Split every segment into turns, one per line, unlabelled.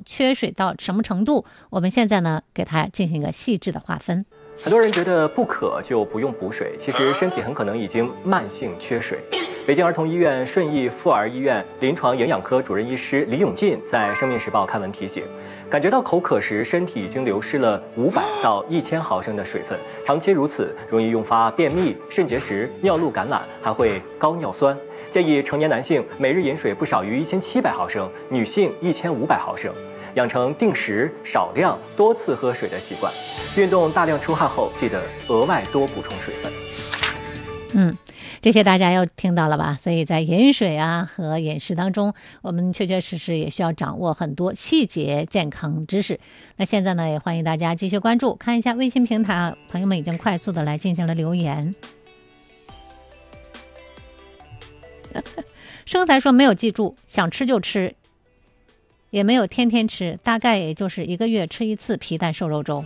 缺水到什么程度，我们现在呢给它进行一个细致的划分。
很多人觉得不渴就不用补水，其实身体很可能已经慢性缺水。北京儿童医院顺义妇儿医院临床营养科主任医师李永进在《生命时报》刊文提醒，感觉到口渴时，身体已经流失了500到1000毫升的水分，长期如此容易诱发便秘、肾结石、尿路感染，还会高尿酸。建议成年男性每日饮水不少于1700毫升，女性1500毫升。养成定时、少量、多次喝水的习惯。运动大量出汗后，记得额外多补充水分。
这些大家又听到了吧？所以在饮水啊和饮食当中，我们确确实实也需要掌握很多细节健康知识。那现在呢，也欢迎大家继续关注，看一下微信平台，朋友们已经快速的来进行了留言。生财说没有记住，想吃就吃。也没有天天吃，大概也就是1个月吃1次皮蛋瘦肉粥。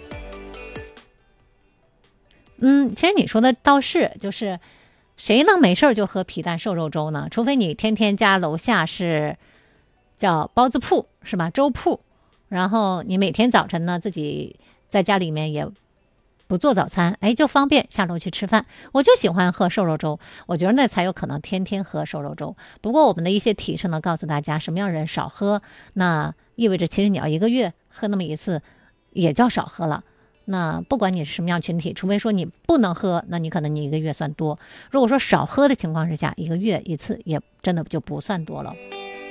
其实你说的倒是，就是谁能没事就喝皮蛋瘦肉粥呢？除非你天天家楼下是叫包子铺，是吧？粥铺，然后你每天早晨呢自己在家里面也不做早餐，就方便下楼去吃饭。我就喜欢喝瘦肉粥，我觉得那才有可能天天喝瘦肉粥。不过我们的一些提示呢，告诉大家什么样人少喝，那意味着其实你要1个月喝那么1次，也叫少喝了。那不管你是什么样群体，除非说你不能喝，那你可能你1个月算多。如果说少喝的情况之下，1个月1次也真的就不算多了。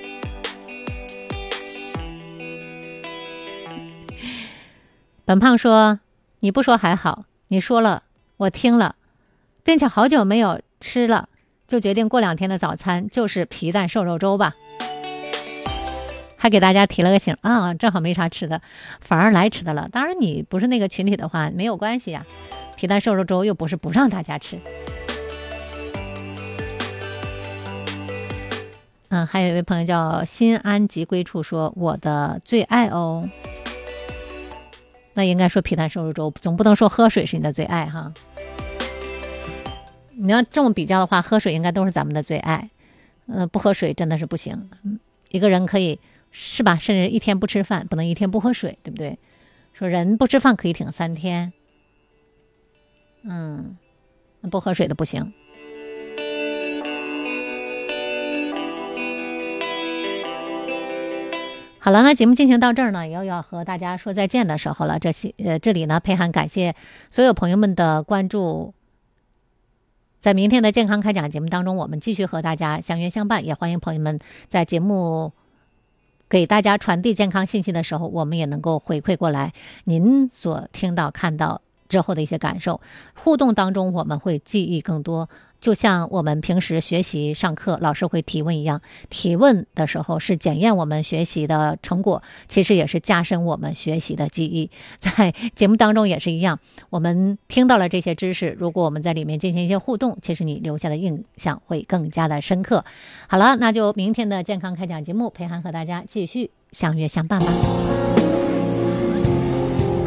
本胖说，你不说还好，你说了我听了，并且好久没有吃了，就决定过2天的早餐就是皮蛋瘦肉粥吧。还给大家提了个醒啊，正好没啥吃的，反而来吃的了。当然你不是那个群体的话没有关系呀，皮蛋瘦肉粥又不是不让大家吃。还有一位朋友叫心安即归处说，我的最爱哦。那应该说皮蛋瘦肉粥，总不能说喝水是你的最爱哈。你要这么比较的话，喝水应该都是咱们的最爱。不喝水真的是不行。一个人可以是吧，甚至1天不吃饭，不能1天不喝水，对不对？说人不吃饭可以挺3天，不喝水的不行。好了，那节目进行到这儿呢，也要和大家说再见的时候了。这里呢，佩涵感谢所有朋友们的关注。在明天的健康开讲节目当中，我们继续和大家相约相伴，也欢迎朋友们在节目给大家传递健康信息的时候，我们也能够回馈过来您所听到看到之后的一些感受。互动当中我们会记忆更多，就像我们平时学习上课老师会提问一样，提问的时候是检验我们学习的成果，其实也是加深我们学习的记忆。在节目当中也是一样，我们听到了这些知识，如果我们在里面进行一些互动，其实你留下的印象会更加的深刻。好了，那就明天的健康开讲节目，佩涵和大家继续相约相伴吧。